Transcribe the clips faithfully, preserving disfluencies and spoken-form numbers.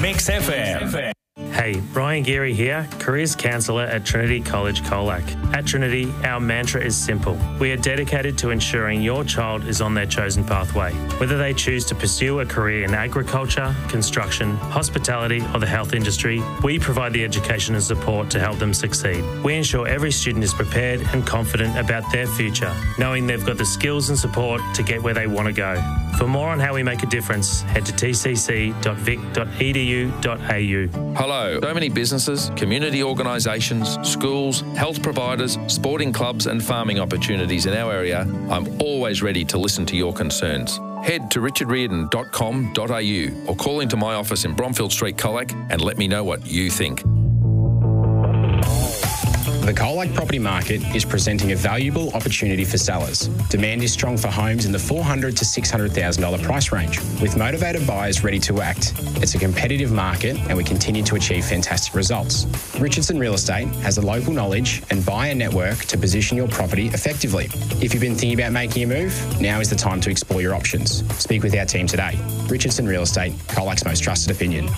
Mix F M. Hey, Ryan Geary here, Careers Counsellor at Trinity College Colac. At Trinity, our mantra is simple. We are dedicated to ensuring your child is on their chosen pathway. Whether they choose to pursue a career in agriculture, construction, hospitality or the health industry, we provide the education and support to help them succeed. We ensure every student is prepared and confident about their future, knowing they've got the skills and support to get where they want to go. For more on how we make a difference, head to t c c dot vic dot e d u dot a u. Hello. So many businesses, community organisations, schools, health providers, sporting clubs and farming opportunities in our area. I'm always ready to listen to your concerns. Head to richard reardon dot com dot a u or call into my office in Bromfield Street, Colac, and let me know what you think. The Colac property market is presenting a valuable opportunity for sellers. Demand is strong for homes in the four hundred thousand dollars to six hundred thousand dollars price range, with motivated buyers ready to act. It's a competitive market and we continue to achieve fantastic results. Richardson Real Estate has the local knowledge and buyer network to position your property effectively. If you've been thinking about making a move, now is the time to explore your options. Speak with our team today. Richardson Real Estate, Colac's most trusted opinion.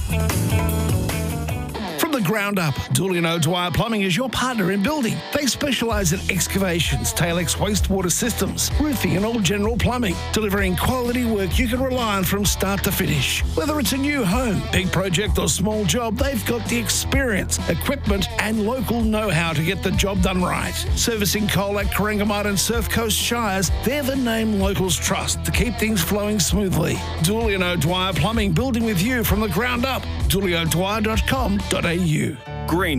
From the ground up, Dooley and O'Dwyer Plumbing is your partner in building. They specialise in excavations, Tail-X wastewater systems, roofing and all general plumbing, delivering quality work you can rely on from start to finish. Whether it's a new home, big project or small job, they've got the experience, equipment and local know-how to get the job done right. Servicing Colac, Corangamite and Surf Coast Shires, they're the name locals trust to keep things flowing smoothly. Dooley and O'Dwyer Plumbing, building with you from the ground up. dooley o'dwyer dot com dot a u. Green